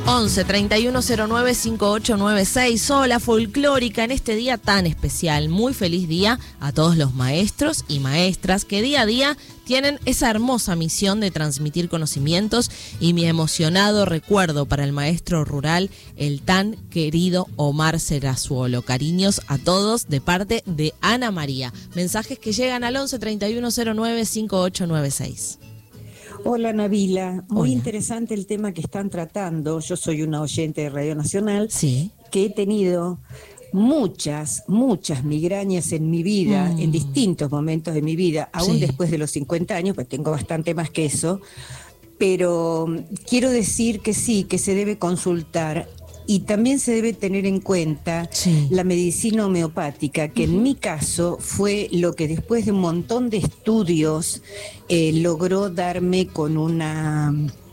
11 3109 5896. Hola folclórica, en este día tan especial. Muy feliz día a todos los maestros y maestras que día a día tienen esa hermosa misión de transmitir conocimientos, y mi emocionado recuerdo para el maestro rural, el tan querido Omar Serazuolo. Cariños a todos de parte de Ana María. Mensajes que llegan al 11 3109 5896. Hola Nabila, muy Hola. Interesante el tema que están tratando. Yo soy una oyente de Radio Nacional, Sí. que he tenido muchas migrañas en mi vida, en distintos momentos de mi vida, aún Sí. después de los 50 años, pues tengo bastante más que eso, pero quiero decir que sí, que se debe consultar. Y también se debe tener en cuenta la medicina homeopática, que en mi caso fue lo que después de un montón de estudios logró darme con una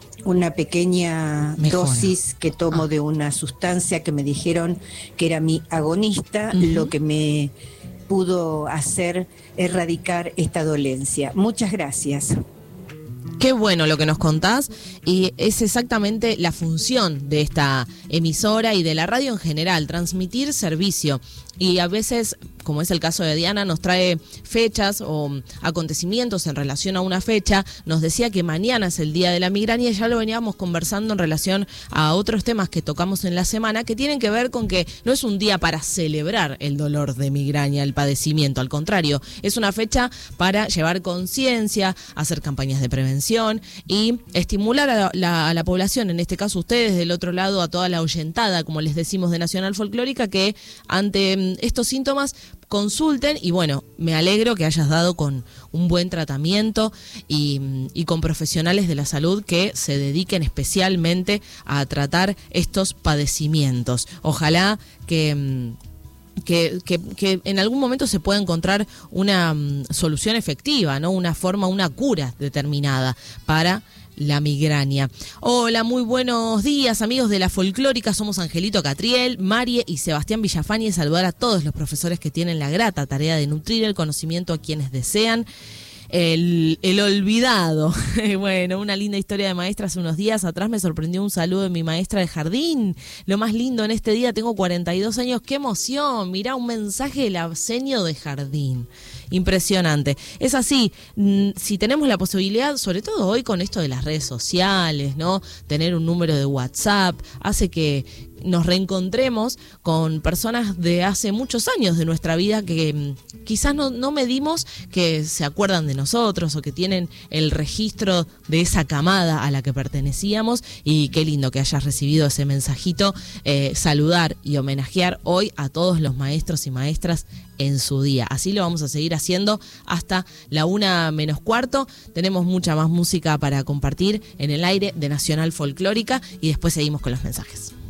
pequeña Mejora. dosis que tomo de una sustancia que me dijeron que era mi agonista, lo que me pudo hacer erradicar esta dolencia. Muchas gracias. Qué bueno lo que nos contás, y es exactamente la función de esta emisora y de la radio en general, transmitir servicio. Y a veces, como es el caso de Diana, nos trae fechas o acontecimientos en relación a una fecha. Nos decía que mañana es el día de la migraña, y ya lo veníamos conversando en relación a otros temas que tocamos en la semana, que tienen que ver con que no es un día para celebrar el dolor de migraña, el padecimiento. Al contrario, es una fecha para llevar conciencia, hacer campañas de prevención y estimular a la población, en este caso ustedes del otro lado, a toda la oyentada, como les decimos, de Nacional Folclórica, que ante estos síntomas consulten. Y bueno, me alegro que hayas dado con un buen tratamiento y con profesionales de la salud que se dediquen especialmente a tratar estos padecimientos. Ojalá que en algún momento se pueda encontrar una solución efectiva, ¿no? Una forma, una cura determinada para la migraña. Hola, muy buenos días, amigos de la folclórica. Somos Angelito Catriel, Marie y Sebastián Villafani, y saludar a todos los profesores que tienen la grata tarea de nutrir el conocimiento a quienes desean. El olvidado. Bueno, una linda historia de maestra. Hace unos días atrás me sorprendió un saludo de mi maestra de jardín. Lo más lindo en este día, tengo 42 años. ¡Qué emoción! Mirá, un mensaje del absenio de jardín. Impresionante. Es así, si tenemos la posibilidad, sobre todo hoy con esto de las redes sociales, ¿no? Tener un número de WhatsApp hace que nos reencontremos con personas de hace muchos años de nuestra vida que quizás no medimos que se acuerdan de nosotros o que tienen el registro de esa camada a la que pertenecíamos. Y qué lindo que hayas recibido ese mensajito. Saludar y homenajear hoy a todos los maestros y maestras en su día. Así lo vamos a seguir haciendo hasta la 1:45. Tenemos mucha más música para compartir en el aire de Nacional Folclórica y después seguimos con los mensajes.